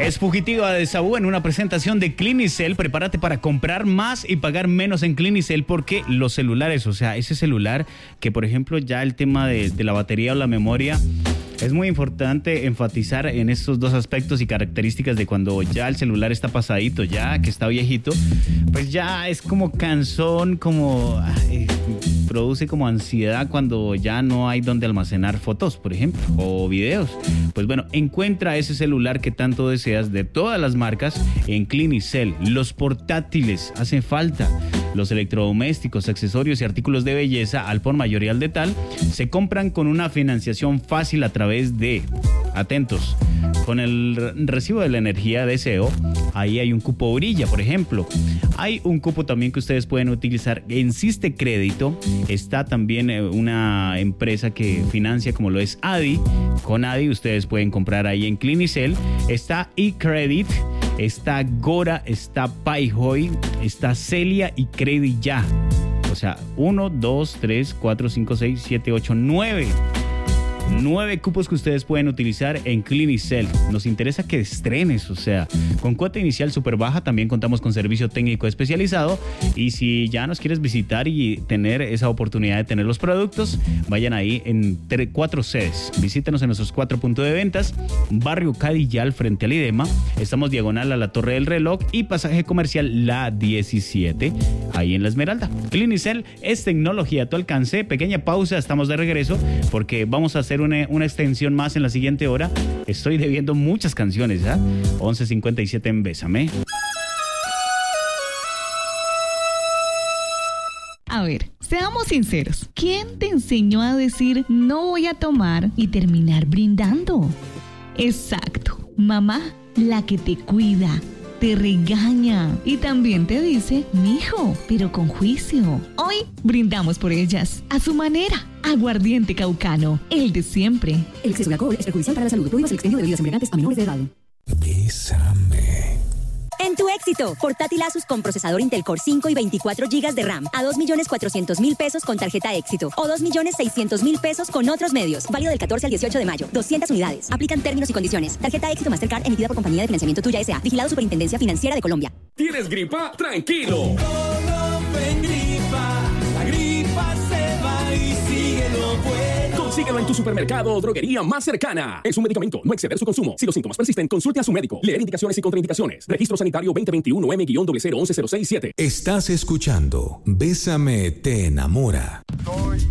Es Fugitiva de Saúl en una presentación de Clinicel. Prepárate para comprar más y pagar menos en Clinicel, porque los celulares, o sea, ese celular que, por ejemplo, ya el tema de la batería o la memoria, es muy importante enfatizar en estos dos aspectos y características de cuando ya el celular está pasadito, ya que está viejito, pues ya es como cansón, como produce como ansiedad cuando ya no hay donde almacenar fotos, por ejemplo, o videos. Pues bueno, encuentra ese celular que tanto deseas de todas las marcas en Clinicel. Los portátiles hacen falta. Los electrodomésticos, accesorios y artículos de belleza al por mayor y al detal se compran con una financiación fácil a través de, atentos, con el recibo de la energía deseo. Ahí hay un cupo Brilla, por ejemplo. Hay un cupo también que ustedes pueden utilizar en Siste Crédito. Está también una empresa que financia, como lo es Adi. Con Adi ustedes pueden comprar ahí en Clinicel. Está eCredit, está Gora, está Payjoy, está Celia y Credit Ya. O sea, 1, 2, 3, 4, 5, 6, 7, 8, 9. 9 cupos que ustedes pueden utilizar en Clinicel. Nos interesa que estrenes, o sea, con cuota inicial súper baja. También contamos con servicio técnico especializado. Y si ya nos quieres visitar y tener esa oportunidad de tener los productos, vayan ahí en 4 sedes. Visítenos en nuestros 4 puntos de ventas: Barrio Cadillal frente al IDEMA. Estamos diagonal a la Torre del Reloj y Pasaje Comercial La 17, ahí en La Esmeralda. Clinicel es tecnología a tu alcance. Pequeña pausa, estamos de regreso porque vamos a hacer una extensión más en la siguiente hora. Estoy debiendo muchas canciones, ¿ah? 11:57 en Bésame. A ver, seamos sinceros. ¿Quién te enseñó a decir no voy a tomar y terminar brindando? Exacto, mamá, la que te cuida, te regaña y también te dice, mijo, pero con juicio. Hoy brindamos por ellas, a su manera. Aguardiente Caucano, el de siempre. El exceso de alcohol es perjudicial para la salud. Prohíbas el expendio de bebidas embriagantes a menores de edad. Bésame. En tu éxito, portátil Asus con procesador Intel Core 5 y 24 GB de RAM a 2.400.000 pesos con tarjeta éxito o 2.600.000 pesos con otros medios. Válido del 14 al 18 de mayo. 200 unidades. Aplican términos y condiciones. Tarjeta éxito Mastercard emitida por Compañía de Financiamiento Tuya S.A. Vigilado Superintendencia Financiera de Colombia. ¿Tienes gripa? Tranquilo. La gripa se va y síguelo bueno. Consíguelo en tu supermercado o droguería más cercana. Es un medicamento, no exceder su consumo. Si los síntomas persisten, consulte a su médico. Leer indicaciones y contraindicaciones. Registro Sanitario 2021 M-0011067. Estás escuchando Bésame te enamora. Soy